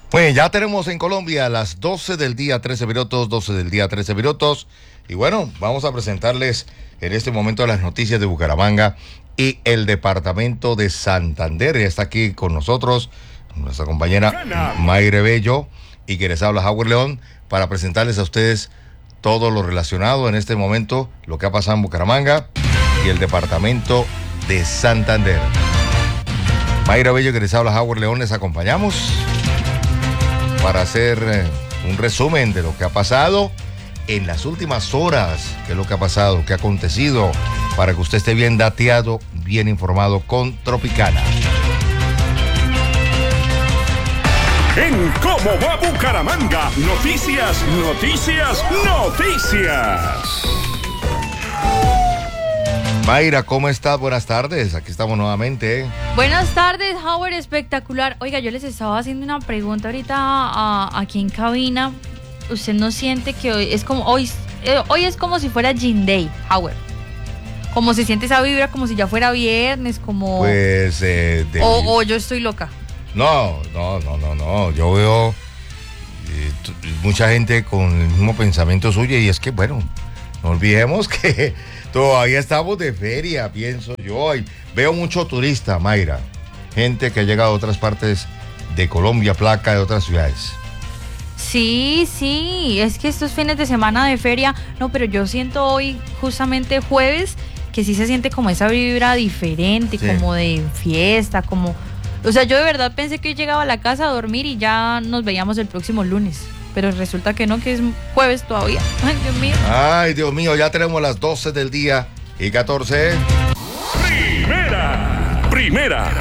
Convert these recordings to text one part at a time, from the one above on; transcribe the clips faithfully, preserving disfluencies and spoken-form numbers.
Bueno, ya tenemos en Colombia las doce del día, trece minutos, doce del día, trece minutos. Y bueno, vamos a presentarles en este momento las noticias de Bucaramanga y el departamento de Santander. Ya está aquí con nosotros nuestra compañera Mayra Bello y que les habla Howard León para presentarles a ustedes todo lo relacionado en este momento, lo que ha pasado en Bucaramanga y el departamento de Santander. Mayra Bello, que les habla Howard León, les acompañamos para hacer eh, un resumen de lo que ha pasado en las últimas horas, qué es lo que ha pasado, qué ha acontecido, para que usted esté bien dateado, bien informado con Tropicana. En ¿Cómo va Bucaramanga? Noticias, noticias, noticias. Mayra, ¿cómo estás? Buenas tardes, aquí estamos nuevamente. Buenas tardes, Howard, espectacular. Oiga, yo les estaba haciendo una pregunta ahorita a, a, aquí en cabina. ¿Usted no siente que hoy es como hoy, eh, hoy es como si fuera Gin Day, Howard? Como se siente esa vibra, como si ya fuera viernes, como... Pues... Eh, de... o, o yo estoy loca. No, no, no, no, no. Yo veo eh, t- mucha gente con el mismo pensamiento suyo y es que, bueno, no olvidemos que todavía estamos de feria, pienso yo. Y veo mucho turista, Mayra. Gente que ha llegado a otras partes de Colombia, placa de otras ciudades. Sí, sí, es que estos fines de semana de feria, no, pero yo siento hoy, justamente jueves, que sí se siente como esa vibra diferente, sí. Como de fiesta, como... O sea, yo de verdad pensé que hoy llegaba a la casa a dormir y ya nos veíamos el próximo lunes. Pero resulta que no, que es jueves todavía. Ay, Dios mío. Ay, Dios mío, ya tenemos las doce del día y catorce. Primera, primera.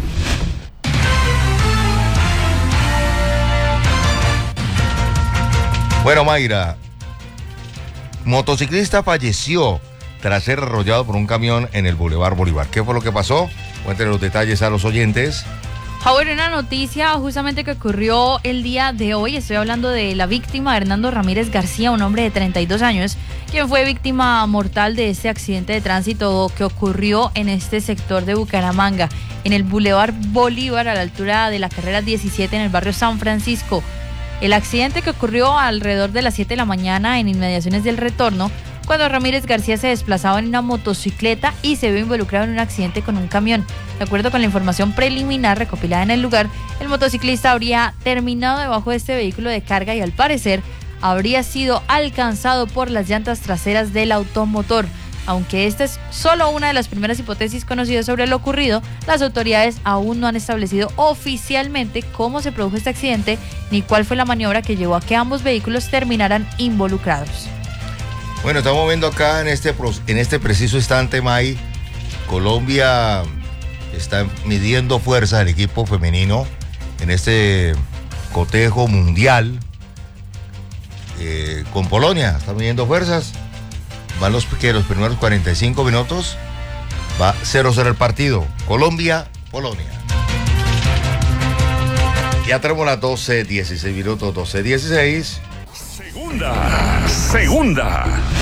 Bueno, Mayra, motociclista falleció tras ser arrollado por un camión en el Boulevard Bolívar. ¿Qué fue lo que pasó? Cuéntenle los detalles a los oyentes. Howard, una noticia justamente que ocurrió el día de hoy. Estoy hablando de la víctima, Hernando Ramírez García, un hombre de treinta y dos años, quien fue víctima mortal de este accidente de tránsito que ocurrió en este sector de Bucaramanga, en el Boulevard Bolívar, a la altura de la carrera diecisiete, en el barrio San Francisco. El accidente que ocurrió alrededor de las siete de la mañana en inmediaciones del Retorno, cuando Ramírez García se desplazaba en una motocicleta y se vio involucrado en un accidente con un camión. De acuerdo con la información preliminar recopilada en el lugar, el motociclista habría terminado debajo de este vehículo de carga y al parecer habría sido alcanzado por las llantas traseras del automotor. Aunque esta es solo una de las primeras hipótesis conocidas sobre lo ocurrido, las autoridades aún no han establecido oficialmente cómo se produjo este accidente ni cuál fue la maniobra que llevó a que ambos vehículos terminaran involucrados. Bueno, estamos viendo acá en este, en este preciso instante, May, Colombia está midiendo fuerza del equipo femenino en este cotejo mundial eh, con Polonia. Está midiendo fuerzas. Van los, que los primeros cuarenta y cinco minutos. Va cero cero el partido. Colombia, Polonia. Ya tenemos las doce dieciséis minutos, doce dieciséis. Segunda, segunda.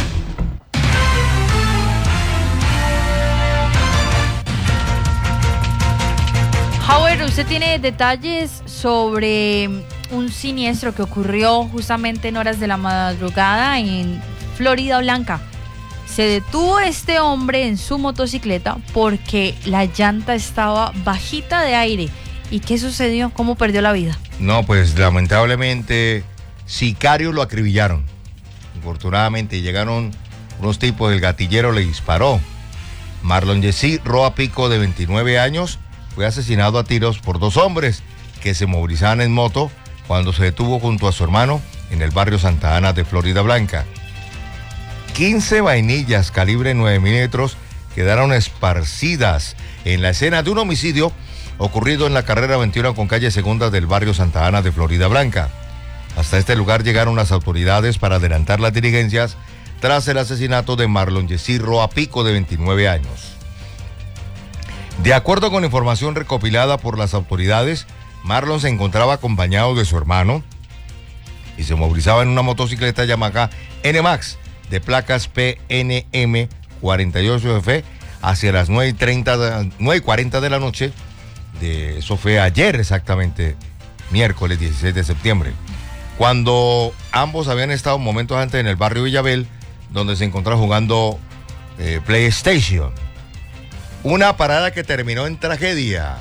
Howard, usted tiene detalles sobre un siniestro que ocurrió justamente en horas de la madrugada en Florida Blanca. Se detuvo este hombre en su motocicleta porque la llanta estaba bajita de aire. ¿Y qué sucedió? ¿Cómo perdió la vida? No, pues lamentablemente sicarios lo acribillaron. Infortunadamente llegaron unos tipos, el gatillero le disparó. Marlon Jessy Roa Pico, de veintinueve años, fue asesinado a tiros por dos hombres que se movilizaban en moto cuando se detuvo junto a su hermano en el barrio Santa Ana de Florida Blanca. quince vainillas calibre nueve milímetros quedaron esparcidas en la escena de un homicidio ocurrido en la carrera veintiuno con calle Segunda del barrio Santa Ana de Florida Blanca. Hasta este lugar llegaron las autoridades para adelantar las diligencias tras el asesinato de Marlon Jessy Roa Pico, de veintinueve años. De acuerdo con la información recopilada por las autoridades, Marlon se encontraba acompañado de su hermano y se movilizaba en una motocicleta Yamaha N Max de placas P N M cuarenta y ocho F hacia las nueve y cuarenta de la noche. De, eso fue ayer exactamente, miércoles dieciséis de septiembre, cuando ambos habían estado momentos antes en el barrio Villabel, donde se encontraban jugando eh, PlayStation. Una parada que terminó en tragedia.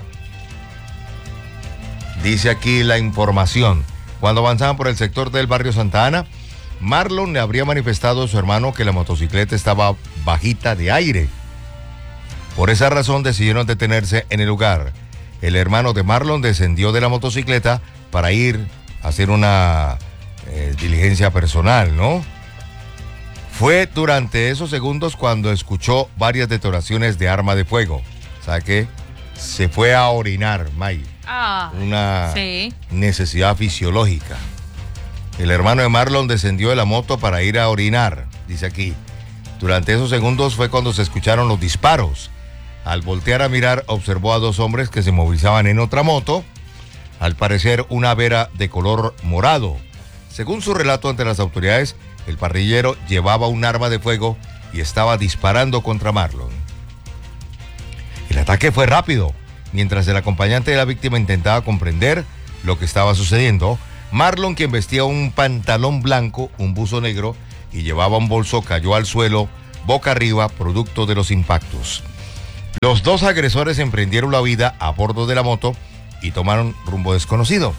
Dice aquí la información. Cuando avanzaban por el sector del barrio Santa Ana, Marlon le habría manifestado a su hermano que la motocicleta estaba bajita de aire. Por esa razón decidieron detenerse en el lugar. El hermano de Marlon descendió de la motocicleta para ir a hacer una eh, diligencia personal, ¿no? Fue durante esos segundos cuando escuchó varias detonaciones de arma de fuego. O sea que se fue a orinar, May. Ah, una sí. necesidad fisiológica. El hermano de Marlon descendió de la moto para ir a orinar, dice aquí. Durante esos segundos fue cuando se escucharon los disparos. Al voltear a mirar, observó a dos hombres que se movilizaban en otra moto, al parecer una Vera de color morado. Según su relato ante las autoridades, el parrillero llevaba un arma de fuego y estaba disparando contra Marlon. El ataque fue rápido. Mientras el acompañante de la víctima intentaba comprender lo que estaba sucediendo, Marlon, quien vestía un pantalón blanco, un buzo negro y llevaba un bolso, cayó al suelo boca arriba producto de los impactos. Los dos agresores emprendieron la huida a bordo de la moto y tomaron rumbo desconocido.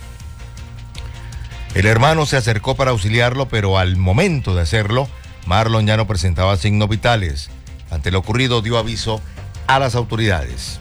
El hermano se acercó para auxiliarlo, pero al momento de hacerlo, Marlon ya no presentaba signos vitales. Ante lo ocurrido, dio aviso a las autoridades.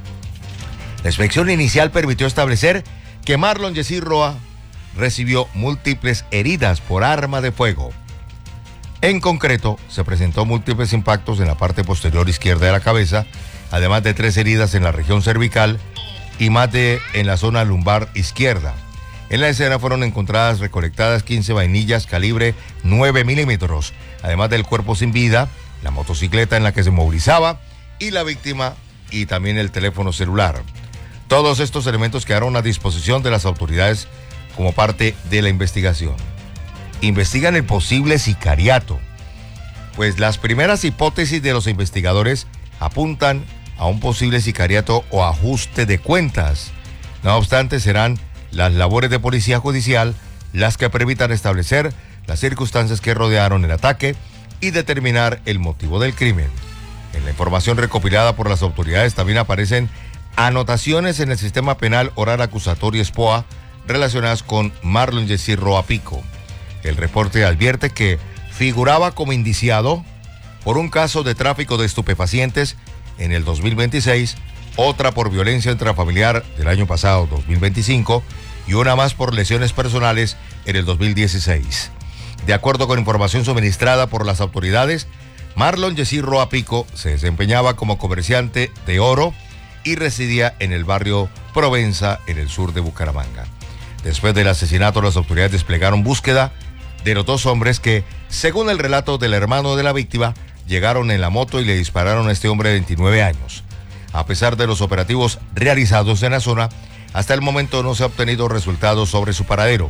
La inspección inicial permitió establecer que Marlon Yesir Roa recibió múltiples heridas por arma de fuego. En concreto, se presentó múltiples impactos en la parte posterior izquierda de la cabeza, además de tres heridas en la región cervical y más de en la zona lumbar izquierda. En la escena fueron encontradas recolectadas quince vainillas calibre nueve milímetros, además del cuerpo sin vida, la motocicleta en la que se movilizaba y la víctima y también el teléfono celular. Todos estos elementos quedaron a disposición de las autoridades como parte de la investigación. Investigan el posible sicariato, pues las primeras hipótesis de los investigadores apuntan a un posible sicariato o ajuste de cuentas. No obstante, serán las labores de policía judicial las que permitan establecer las circunstancias que rodearon el ataque y determinar el motivo del crimen. En la información recopilada por las autoridades también aparecen anotaciones en el sistema penal oral acusatorio S P O A relacionadas con Marlon Yesir Roa Pico. El reporte advierte que figuraba como indiciado por un caso de tráfico de estupefacientes en el dos mil veintiséis, otra por violencia intrafamiliar del año pasado, dos mil veinticinco, y una más por lesiones personales en el dos mil dieciséis. De acuerdo con información suministrada por las autoridades, Marlon Yesir Roa Pico se desempeñaba como comerciante de oro y residía en el barrio Provenza, en el sur de Bucaramanga. Después del asesinato, las autoridades desplegaron búsqueda de los dos hombres que, según el relato del hermano de la víctima, llegaron en la moto y le dispararon a este hombre de veintinueve años. A pesar de los operativos realizados en la zona, hasta el momento no se ha obtenido resultados sobre su paradero.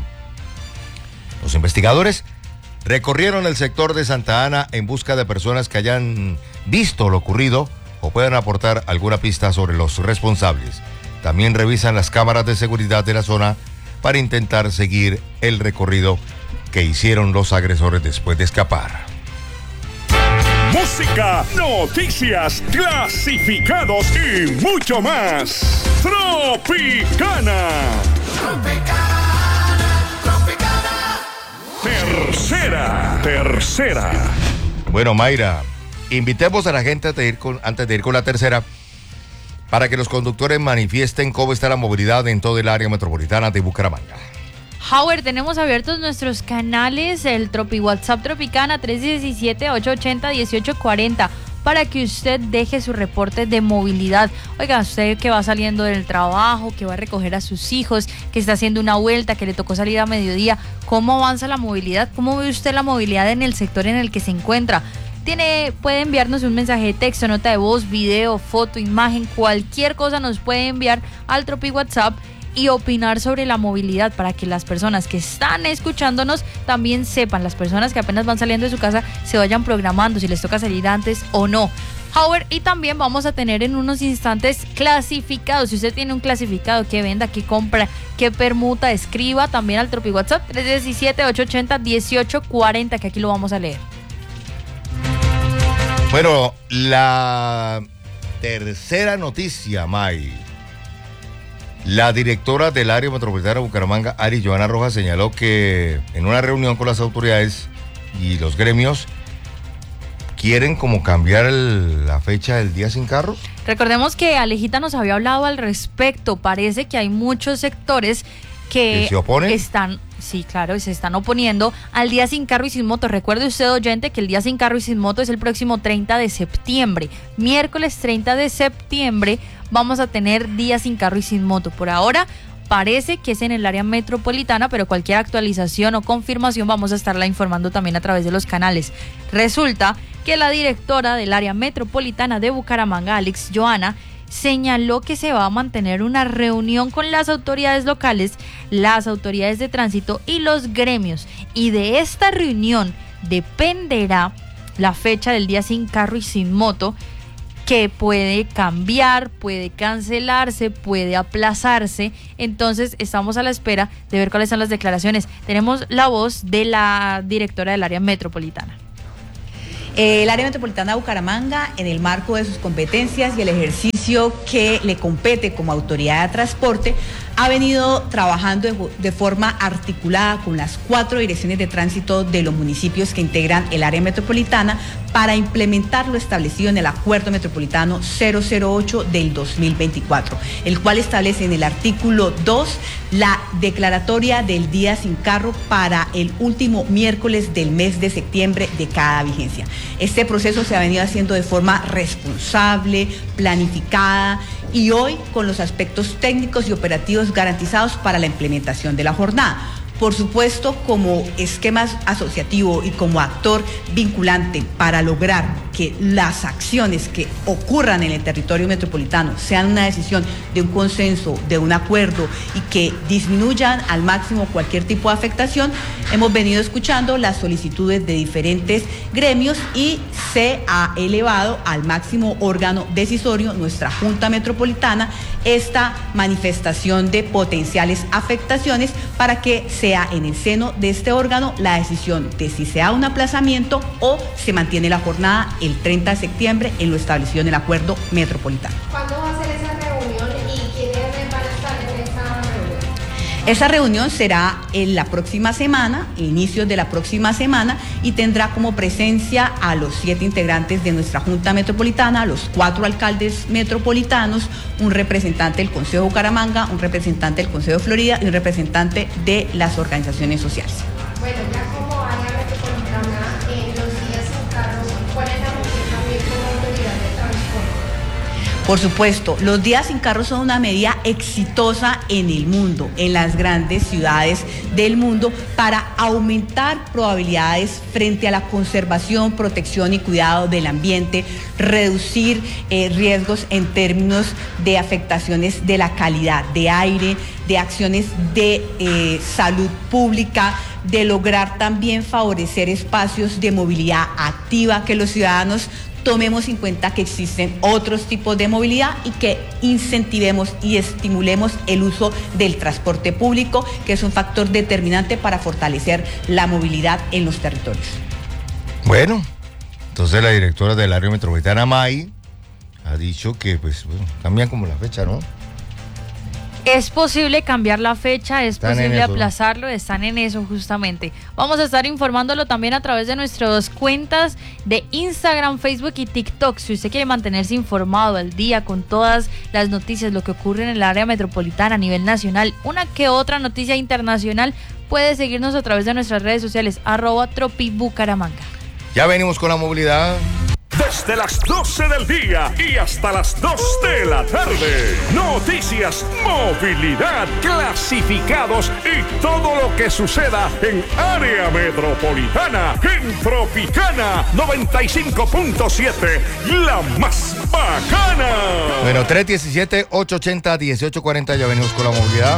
Los investigadores recorrieron el sector de Santa Ana en busca de personas que hayan visto lo ocurrido o puedan aportar alguna pista sobre los responsables. También revisan las cámaras de seguridad de la zona para intentar seguir el recorrido que hicieron los agresores después de escapar. Música, noticias, clasificados y mucho más. Tropicana. Tropicana, Tropicana. Tercera, tercera. Bueno, Mayra, invitemos a la gente antes de ir con, antes de ir con la tercera para que los conductores manifiesten cómo está la movilidad en todo el área metropolitana de Bucaramanga. Howard, tenemos abiertos nuestros canales, el Tropi WhatsApp Tropicana tres uno siete, ocho ocho cero, uno ocho cuatro cero, para que usted deje su reporte de movilidad. Oiga, usted que va saliendo del trabajo, que va a recoger a sus hijos, que está haciendo una vuelta, que le tocó salir a mediodía, ¿cómo avanza la movilidad? ¿Cómo ve usted la movilidad en el sector en el que se encuentra? Tiene, puede enviarnos un mensaje de texto, nota de voz, video, foto, imagen, cualquier cosa nos puede enviar al Tropi WhatsApp y opinar sobre la movilidad para que las personas que están escuchándonos también sepan, las personas que apenas van saliendo de su casa se vayan programando si les toca salir antes o no. Howard, y también vamos a tener en unos instantes clasificados. Si usted tiene un clasificado, que venda, que compra, que permuta, escriba también al Tropi WhatsApp tres diecisiete, ocho ochenta, dieciocho cuarenta, que aquí lo vamos a leer. Bueno, la tercera noticia, May. La directora del área metropolitana de Bucaramanga, Ari Joana Rojas, señaló que en una reunión con las autoridades y los gremios quieren como cambiar el, la fecha del día sin carro. Recordemos que Alejita nos había hablado al respecto. Parece que hay muchos sectores que, ¿Que se oponen? están, sí, claro, se están oponiendo al día sin carro y sin moto. Recuerde usted, oyente, que el día sin carro y sin moto es el próximo treinta de septiembre. Miércoles treinta de septiembre vamos a tener día sin carro y sin moto. Por ahora parece que es en el área metropolitana, pero cualquier actualización o confirmación vamos a estarla informando también a través de los canales. Resulta que la directora del área metropolitana de Bucaramanga, Alex Joana, señaló que se va a mantener una reunión con las autoridades locales, las autoridades de tránsito y los gremios. Y de esta reunión dependerá la fecha del día sin carro y sin moto, que puede cambiar, puede cancelarse, puede aplazarse. Entonces estamos a la espera de ver cuáles son las declaraciones. Tenemos la voz de la directora del área metropolitana. El área metropolitana de Bucaramanga, en el marco de sus competencias y el ejercicio que le compete como autoridad de transporte, ha venido trabajando de, de forma articulada con las cuatro direcciones de tránsito de los municipios que integran el área metropolitana para implementar lo establecido en el Acuerdo Metropolitano cero cero ocho del dos mil veinticuatro, el cual establece en el artículo dos la declaratoria del día sin carro para el último miércoles del mes de septiembre de cada vigencia. Este proceso se ha venido haciendo de forma responsable, planificada y hoy con los aspectos técnicos y operativos garantizados para la implementación de la jornada. Por supuesto, como esquema asociativo y como actor vinculante para lograr que las acciones que ocurran en el territorio metropolitano sean una decisión de un consenso, de un acuerdo y que disminuyan al máximo cualquier tipo de afectación, hemos venido escuchando las solicitudes de diferentes gremios y se ha elevado al máximo órgano decisorio, nuestra Junta Metropolitana, esta manifestación de potenciales afectaciones para que se sea en el seno de este órgano la decisión de si se da un aplazamiento o se mantiene la jornada el treinta de septiembre en lo establecido en el Acuerdo Metropolitano. ¿Cuándo va a ser esa reunión y quiénes van a estar en esa reunión? Esa reunión será en la próxima semana, inicios de la próxima semana, y tendrá como presencia a los siete integrantes de nuestra Junta Metropolitana, a los cuatro alcaldes metropolitanos, un representante del Consejo de Bucaramanga, un representante del Consejo de Florida y un representante de las organizaciones sociales. Bueno, ya como área metropolitana, en los días sin carro, ¿cuál es la función también como autoridad de transporte? Por supuesto, los días sin carro son una medida exitosa en el mundo, en las grandes ciudades del mundo, para aumentar probabilidades frente a la conservación, protección y cuidado del ambiente, reducir eh, riesgos en términos de afectaciones de la calidad de aire, de acciones de eh, salud pública, de lograr también favorecer espacios de movilidad activa, que los ciudadanos tomemos en cuenta que existen otros tipos de movilidad y que incentivemos y estimulemos el uso del transporte público, que es un factor determinante para fortalecer la movilidad en los territorios. Bueno, entonces la directora del área metropolitana, May, ha dicho que pues bueno, cambian como la fecha, ¿no? Es posible cambiar la fecha, es Están posible en eso. aplazarlo, están en eso justamente. Vamos a estar informándolo también a través de nuestras cuentas de Instagram, Facebook y TikTok. Si usted quiere mantenerse informado al día con todas las noticias, lo que ocurre en el área metropolitana a nivel nacional, una que otra noticia internacional, puede seguirnos a través de nuestras redes sociales, arroba Tropi Bucaramanga. Ya venimos con la movilidad. Desde las doce del día y hasta las dos de la tarde. Noticias, movilidad, clasificados y todo lo que suceda en área metropolitana. En Tropicana noventa y cinco punto siete, la más bacana. Bueno, tres diecisiete, ocho ochenta, dieciocho cuarenta, ya venimos con la movilidad.